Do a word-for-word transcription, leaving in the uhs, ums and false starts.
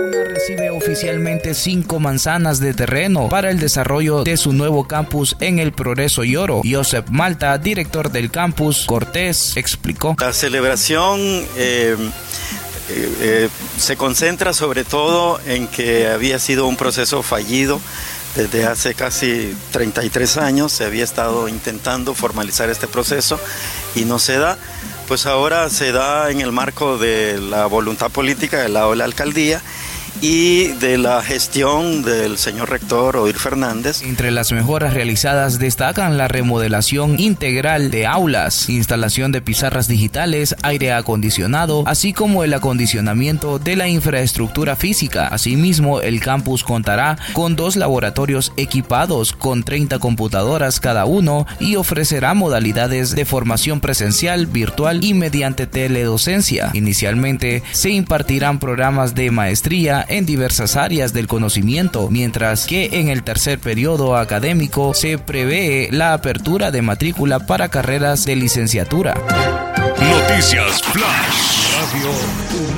Recibe oficialmente cinco manzanas de terreno para el desarrollo de su nuevo campus en el Progreso y Oro. Joseph Malta, director del campus Cortés, explicó. La celebración eh, eh, eh, se concentra sobre todo en que había sido un proceso fallido. Desde hace casi treinta y tres años se había estado intentando formalizar este proceso y no se da. Pues ahora se da en el marco de la voluntad política del lado de la alcaldía y de la gestión del señor rector Odir Fernández. Entre las mejoras realizadas destacan la remodelación integral de aulas, instalación de pizarras digitales, aire acondicionado, así como el acondicionamiento de la infraestructura física. Asimismo, el campus contará con dos laboratorios equipados con treinta computadoras cada uno y ofrecerá modalidades de formación presencial, virtual y mediante teledocencia. Inicialmente, se impartirán programas de maestría en diversas áreas del conocimiento, mientras que en el tercer periodo académico se prevé la apertura de matrícula para carreras de licenciatura. Noticias Flash Radio.